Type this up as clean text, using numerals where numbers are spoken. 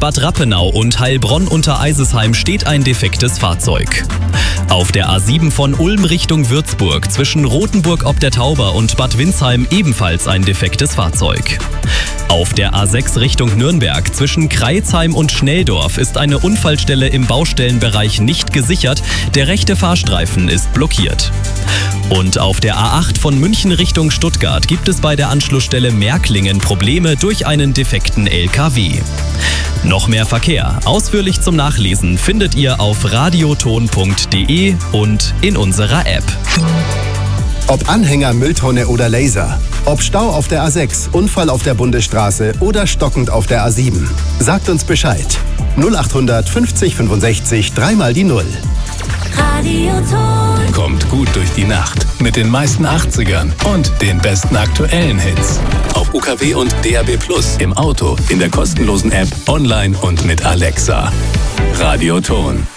Bad Rappenau und Heilbronn unter Eisesheim steht ein defektes Fahrzeug. Auf der A7 von Ulm Richtung Würzburg zwischen Rothenburg ob der Tauber und Bad Windsheim ebenfalls ein defektes Fahrzeug. Auf der A6 Richtung Nürnberg zwischen Kreizheim und Schnelldorf ist eine Unfallstelle im Baustellenbereich nicht gesichert. Der rechte Fahrstreifen ist blockiert. Und auf der A8 von München Richtung Stuttgart gibt es bei der Anschlussstelle Märklingen Probleme durch einen defekten LKW. Noch mehr Verkehr, ausführlich zum Nachlesen, findet ihr auf radioton.de und in unserer App. Ob Anhänger, Mülltonne oder Laser. Ob Stau auf der A6, Unfall auf der Bundesstraße oder stockend auf der A7. Sagt uns Bescheid. 0800 50 65 3 die 0. Radioton. Kommt gut durch die Nacht mit den meisten 80ern und den besten aktuellen Hits. Auf UKW und DAB+ im Auto, in der kostenlosen App, online und mit Alexa. Radioton.